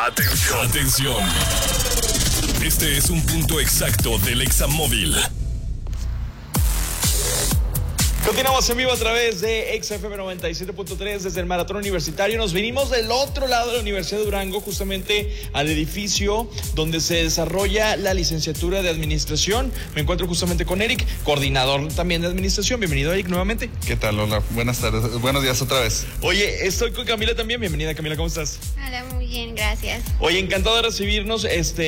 Atención. Atención. Este es un punto exacto del Examóvil. Continuamos en vivo a través de XFM 97.3 desde el Maratón Universitario. Nos vinimos del otro lado de la Universidad de Durango, justamente al edificio donde se desarrolla la licenciatura de Administración. Me encuentro justamente con Eric, coordinador también de Administración. Bienvenido, Eric, nuevamente. ¿Qué tal, Lola? Buenas tardes, buenos días otra vez. Oye, estoy con Camila también. Bienvenida, Camila, ¿cómo estás? Hola, muy bien, gracias. Oye, encantado de recibirnos,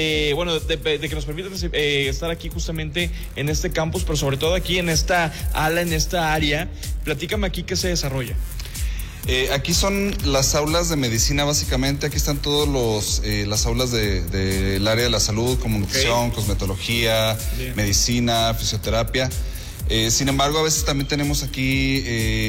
de que nos permitas estar aquí justamente en este campus, pero sobre todo aquí en esta ala, en esta área. Platícame aquí qué se desarrolla. Aquí son las aulas de medicina básicamente. Aquí están todos las aulas del área de la salud, como nutrición, cosmetología, medicina, fisioterapia. Sin embargo, a veces también tenemos aquí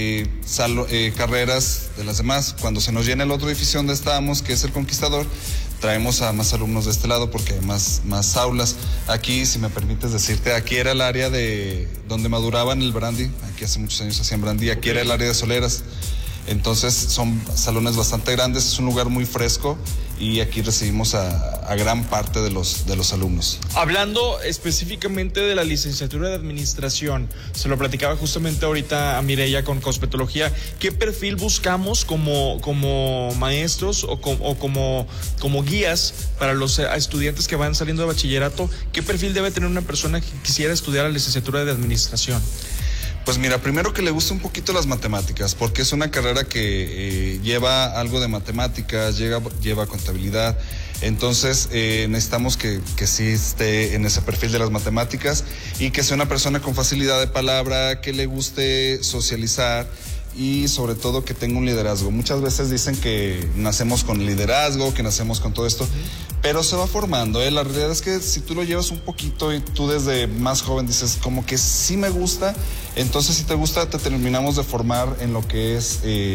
carreras de las demás. Cuando se nos llena el otro edificio donde estábamos, que es el Conquistador, traemos a más alumnos de este lado porque hay más aulas. Aquí, si me permites decirte, aquí era el área de donde maduraban el brandy. Aquí hace muchos años hacían brandy. Aquí era el área de soleras. Entonces son salones bastante grandes, es un lugar muy fresco y aquí recibimos a gran parte de los alumnos. Hablando específicamente de la licenciatura de Administración, se lo platicaba justamente ahorita a Mireya con cosmetología. ¿Qué perfil buscamos como maestros o como guías para los estudiantes que van saliendo de bachillerato? ¿Qué perfil debe tener una persona que quisiera estudiar la licenciatura de Administración? Pues mira, primero que le guste un poquito las matemáticas, porque es una carrera que lleva algo de matemáticas, lleva contabilidad. Entonces necesitamos que sí esté en ese perfil de las matemáticas y que sea una persona con facilidad de palabra, que le guste socializar y sobre todo que tenga un liderazgo. Muchas veces dicen que nacemos con liderazgo, que nacemos con todo esto, pero se va formando, ¿eh? La realidad es que si tú lo llevas un poquito y tú desde más joven dices como que sí me gusta, entonces si te gusta te terminamos de formar en lo que es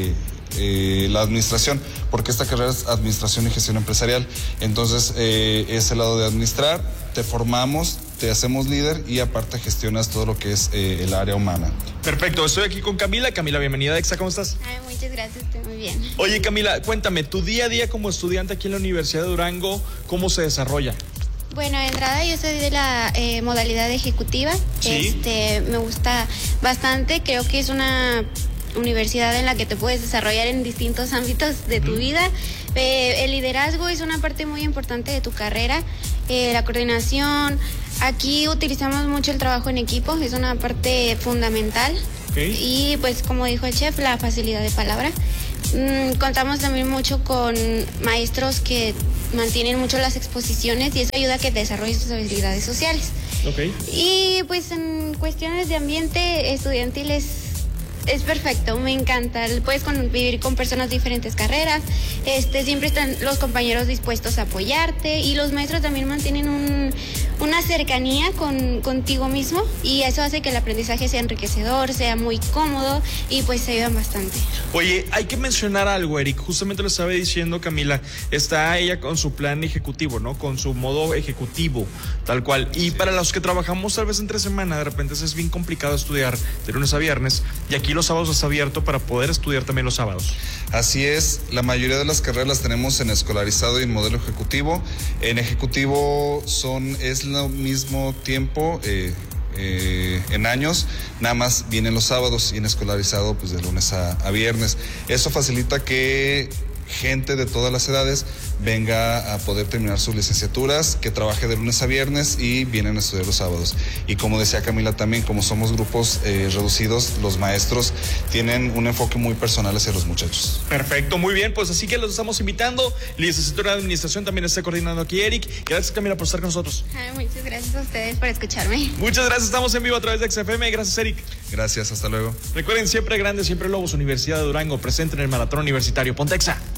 la administración, porque esta carrera es administración y gestión empresarial. Entonces es el lado de administrar, te formamos, te hacemos líder y aparte gestionas todo lo que es el área humana. Perfecto, estoy aquí con Camila. Camila, bienvenida. Exa, ¿cómo estás? Ay, muchas gracias, estoy muy bien. Oye, Camila, cuéntame, tu día a día como estudiante aquí en la Universidad de Durango, ¿cómo se desarrolla? Bueno, de entrada yo soy de la modalidad ejecutiva. ¿Sí? Me gusta bastante, creo que es una universidad en la que te puedes desarrollar en distintos ámbitos de tu vida. El liderazgo es una parte muy importante de tu carrera, la coordinación. Aquí utilizamos mucho el trabajo en equipo, es una parte fundamental. Y pues como dijo el chef, la facilidad de palabra. Contamos también mucho con maestros que mantienen mucho las exposiciones y eso ayuda a que desarrolles tus habilidades sociales. Y pues en cuestiones de ambiente estudiantil es perfecto, me encanta. Puedes convivir con personas de diferentes carreras, siempre están los compañeros dispuestos a apoyarte y los maestros también mantienen una cercanía contigo mismo y eso hace que el aprendizaje sea enriquecedor, sea muy cómodo y pues se ayudan bastante. Oye, hay que mencionar algo, Eric, justamente lo estaba diciendo Camila, está ella con su plan ejecutivo, ¿no? Con su modo ejecutivo, tal cual. Y para los que trabajamos tal vez entre semana, de repente es bien complicado estudiar de lunes a viernes y aquí los sábados está abierto para poder estudiar también los sábados. Así es, la mayoría de las carreras las tenemos en escolarizado y en modelo ejecutivo. En ejecutivo es lo mismo tiempo en años, nada más vienen los sábados y en escolarizado pues de lunes a viernes. Eso facilita que gente de todas las edades venga a poder terminar sus licenciaturas, que trabaje de lunes a viernes y vienen a estudiar los sábados. Y como decía Camila también, como somos grupos reducidos, los maestros tienen un enfoque muy personal hacia los muchachos. Perfecto, muy bien, pues así que los estamos invitando. Licenciatura de Administración también está coordinando aquí Eric. Gracias, Camila, por estar con nosotros. Ay, muchas gracias a ustedes por escucharme. Muchas gracias, estamos en vivo a través de XFM. Gracias, Eric. Gracias, hasta luego. Recuerden, siempre grandes, siempre lobos. Universidad de Durango, presente en el Maratón Universitario. Ponte Exa.